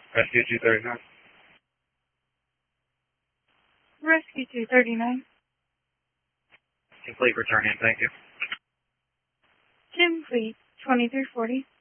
Rescue 239. Rescue 239. Complete return in, thank you. Complete 2340.